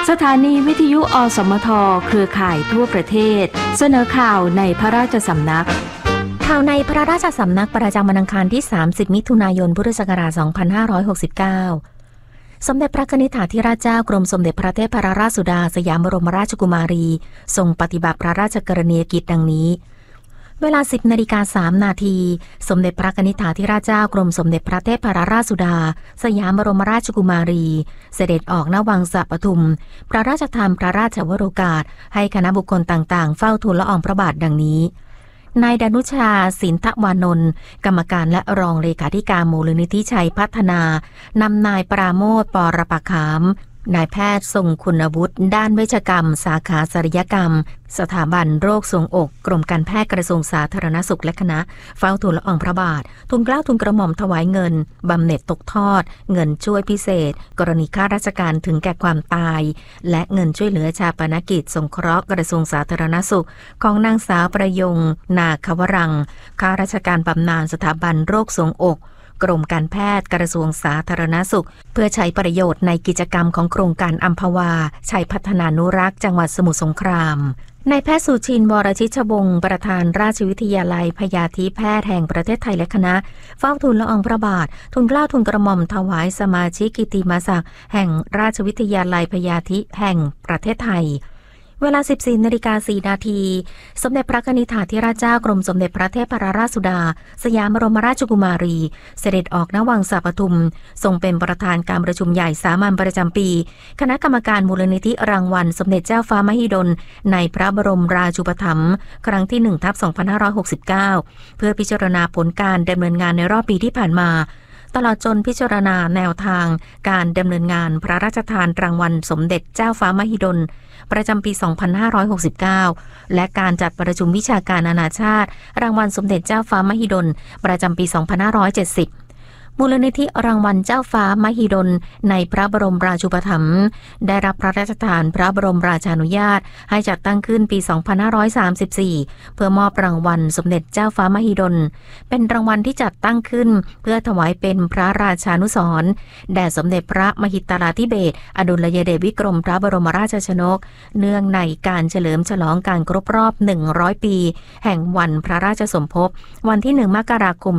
สถานีวิทยุอสมทเครือข่ายทั่วประเทศเสนอข่าวในพระราชสำนักข่าวในพระราชสำนักประจำวันอังคารที่30มิถุนายนพุทธศักราช2569สมเด็จพระนิธิธิราชเจ้ากรมสมเด็จพระเทพรัตนราชสุดาสยามบรมราชกุมารีทรงปฏิบัติพระราชกรณียกิจดังนี้เวลา 10:03 นาทีสมเด็จพระนิธิธิราชเจ้ากรมสมเด็จพระเทพรัตนราชสุดาสยามบรมราชกุมารีเสด็จออกณวังสะปทุมพระราชทานพระราชวโรกาสให้คณะบุคคลต่างๆเฝ้าทูลละอองพระบาทดังนี้นายดนุชาสินทวานนท์กรรมการและรองเลขาธิการมูลนิธิชัยพัฒนานำนายปราโมทย์ ปรปขามนายแพทย์ทรงคุณวุฒิด้านเวชกรรมสาขาศัลยกรรมสถาบันโรคทรวงอกกรมการแพทย์กระทรวงสาธารณสุขและคณะเฝ้าทูลละอองพระบาททูลเกล้าทูลกระหม่อมถวายเงินบำเหน็จตกทอดเงินช่วยพิเศษกรณีข้าราชการถึงแก่ความตายและเงินช่วยเหลือชาปนกิจสงเคราะห์กระทรวงสาธารณสุขของนางสาวประยงนาคาวรังข้าราชการบำนาญสถาบันโรคทรวงอกกรมการแพทย์กระทรวงสาธารณสุขเพื่อใช้ประโยชน์ในกิจกรรมของโครงการอัมพวาชัยพัฒนานุรักษ์จังหวัดสมุทรสงครามนายแพทย์สุชินทร์ วรชิชวงศ์ประธานราชวิทยาลัยพยาธิแพทย์แห่งประเทศไทยและคณะเฝ้าทูลละอองพระบาททูลเกล้าทูลกระหม่อมถวายสมาชิกกิตติมศักดิ์แห่งราชวิทยาลัยพยาธิแห่งประเทศไทยเวลา 14:04 นาทีสมเด็จพระนิธิธิราชเจ้ากรมสมเด็จพระเทพรัตนราชสุดาสยามบรมราชกุมารีเสด็จออกณวังสะปทุมทรงเป็นประธานการประชุมใหญ่สามัญประจำปีคณะกรรมการมูลนิธิรางวัลสมเด็จเจ้าฟ้ามหิดลในพระบรมราชูปถัมภ์ครั้งที่ 1/2569 เพื่อพิจารณาผลการดำเนินงานในรอบปีที่ผ่านมาตลอดจนพิจารณาแนวทางการดำเนินงานพระราชทานรางวัลสมเด็จเจ้าฟ้ามหิดลประจำปี 2569 และการจัดประชุมวิชาการนานาชาติรางวัลสมเด็จเจ้าฟ้ามหิดลประจำปี 2570มูลนิธิรางวัลเจ้าฟ้ามหิดลในพระบรมราชูปถัมภ์ได้รับพระราชทานพระบรมราชานุญาตให้จัดตั้งขึ้นปี 2534 เพื่อมอบรางวัลสมเด็จเจ้าฟ้ามหิดลเป็นรางวัลที่จัดตั้งขึ้นเพื่อถวายเป็นพระราชานุสรณ์แด่สมเด็จพระมหิดลธิเบศรอดุลยเดชวิกรมพระบรมราชชนกเนื่องในการเฉลิมฉลองการครบรอบ 100 ปีแห่งวันพระราชสมภพวันที่ 1 มกราคม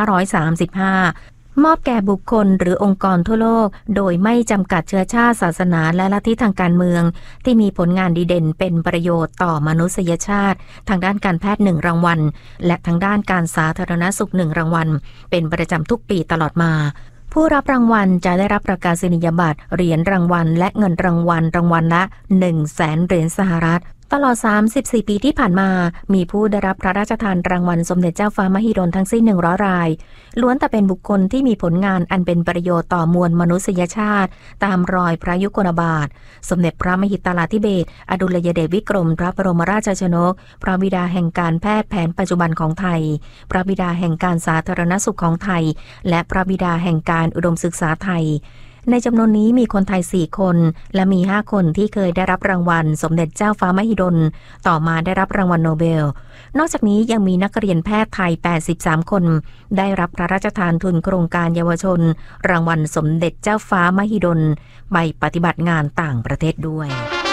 2535มอบแก่บุคคลหรือองค์กรทั่วโลกโดยไม่จำกัดเชื้อชาติศาสนาและลัทธิทางการเมืองที่มีผลงานดีเด่นเป็นประโยชน์ต่อมนุษยชาติทางด้านการแพทย์1รางวัลและทางด้านการสาธารณสุข1รางวัลเป็นประจำทุกปีตลอดมาผู้รับรางวัลจะได้รับประกาศนียบัตรเหรียญรางวัลและเงินรางวัลละ 100,000 เหรียญสหรัฐตลอด34ปีที่ผ่านมามีผู้ได้รับพระราชทานรางวัลสมเด็จเจ้าฟ้ามหิดลทั้งสิ้น100 รายล้วนแต่เป็นบุคคลที่มีผลงานอันเป็นประโยชน์ต่อมวลมนุษยชาติตามรอยพระยุคลบาทสมเด็จพระมหิดลธิเบศรอดุลยเดชวิกรมพระบรมราชชนกพระบิดาแห่งการแพทย์แผนปัจจุบันของไทยพระบิดาแห่งการสาธารณสุขของไทยและพระบิดาแห่งการอุดมศึกษาไทยในจำนวนนี้มีคนไทย4คนและมี5คนที่เคยได้รับรางวัลสมเด็จเจ้าฟ้ามหิดลต่อมาได้รับรางวัลโนเบลนอกจากนี้ยังมีนักเรียนแพทย์ไทย83คนได้รับพระราชทานทุนโครงการเยาวชนรางวัลสมเด็จเจ้าฟ้ามหิดลไปปฏิบัติงานต่างประเทศด้วย